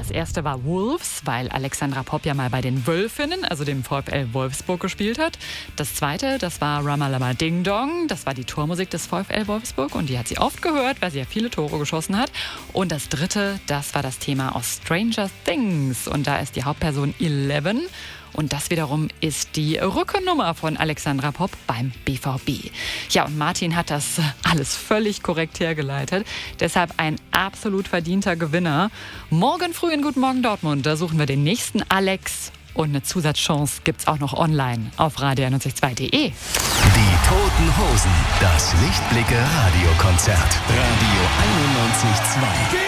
Das erste war Wolves, weil Alexandra Popp ja mal bei den Wölfinnen, also dem VfL Wolfsburg, gespielt hat. Das zweite, das war Ramalama Ding Dong. Das war die Tormusik des VfL Wolfsburg und die hat sie oft gehört, weil sie ja viele Tore geschossen hat. Und das dritte, das war das Thema aus Stranger Things. Und da ist die Hauptperson Eleven. Und das wiederum ist die Rückennummer von Alexandra Popp beim BVB. Ja, und Martin hat das alles völlig korrekt hergeleitet. Deshalb ein absolut verdienter Gewinner. Morgen früh in Guten Morgen Dortmund, da suchen wir den nächsten Alex. Und eine Zusatzchance gibt's auch noch online auf radio962.de. Die Toten Hosen, das Lichtblicke Radiokonzert. Radio 91.2.